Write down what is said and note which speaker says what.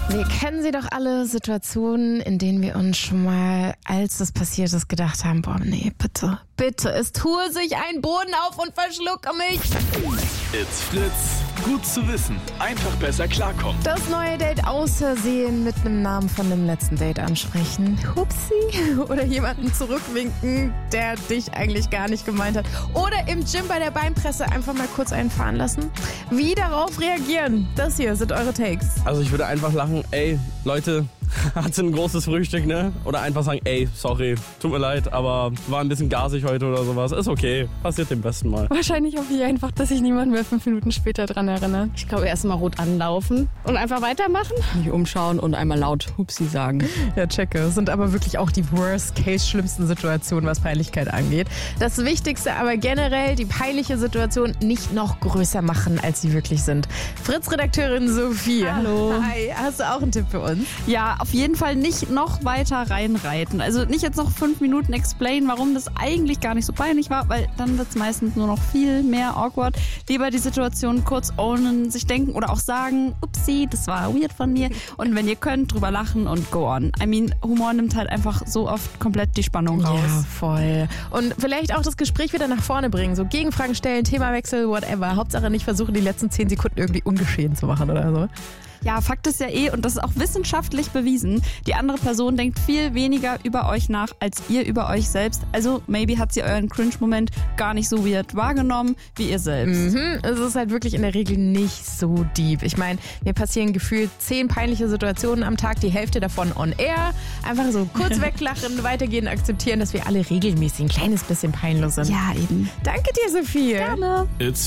Speaker 1: Wir kennen sie doch alle, Situationen, in denen wir uns schon mal, als das passiert ist, gedacht haben, boah, nee, bitte, es tue sich ein Boden auf und verschlucke mich.
Speaker 2: It's Fritz. Gut zu wissen. Einfach besser klarkommen.
Speaker 1: Das neue Date aus Versehen mit einem Namen von dem letzten Date ansprechen. Hupsi. Oder jemanden zurückwinken, der dich eigentlich gar nicht gemeint hat. Oder im Gym bei der Beinpresse einfach mal kurz einen fahren lassen. Wie darauf reagieren? Das hier sind eure Takes.
Speaker 3: Also ich würde einfach lachen, ey, Leute, hatte ein großes Frühstück, ne? Oder einfach sagen, ey, sorry, tut mir leid, aber war ein bisschen gasig heute oder sowas. Ist okay, passiert dem besten Mal.
Speaker 4: Wahrscheinlich hoffe ich einfach, dass sich niemand mehr 5 Minuten später dran erinnert.
Speaker 5: Ich glaube, erst mal rot anlaufen und einfach weitermachen.
Speaker 6: Mich umschauen und einmal laut Hupsi sagen.
Speaker 1: Ja, checke. Es sind aber wirklich auch die Worst-Case-schlimmsten Situationen, was Peinlichkeit angeht. Das Wichtigste aber generell, die peinliche Situation nicht noch größer machen, als sie wirklich sind. Fritz-Redakteurin Sophie.
Speaker 4: Hallo.
Speaker 1: Hi, hast du auch einen Tipp für uns?
Speaker 4: Ja, auf jeden Fall nicht noch weiter reinreiten. Also nicht jetzt noch 5 Minuten explain, warum das eigentlich gar nicht so peinlich war, weil dann wird es meistens nur noch viel mehr awkward. Lieber die Situation kurz ownen, sich denken oder auch sagen, upsie, das war weird von mir. Und wenn ihr könnt, drüber lachen und go on. I mean, Humor nimmt halt einfach so oft komplett die Spannung raus.
Speaker 1: Ja, voll. Und vielleicht auch das Gespräch wieder nach vorne bringen. So Gegenfragen stellen, Themawechsel, whatever. Hauptsache nicht versuchen, die letzten 10 Sekunden irgendwie ungeschehen zu machen oder so.
Speaker 4: Ja, Fakt ist ja und das ist auch wissenschaftlich bewiesen, die andere Person denkt viel weniger über euch nach, als ihr über euch selbst. Also maybe hat sie euren Cringe-Moment gar nicht so weird wahrgenommen, wie ihr selbst.
Speaker 1: Es ist halt wirklich in der Regel nicht so deep. Ich meine, mir passieren gefühlt 10 peinliche Situationen am Tag, die Hälfte davon on air. Einfach so kurz weglachen, weitergehen, akzeptieren, dass wir alle regelmäßig ein kleines bisschen peinlich sind.
Speaker 4: Ja, eben.
Speaker 1: Danke dir, Sophie.
Speaker 4: Gerne.
Speaker 2: It's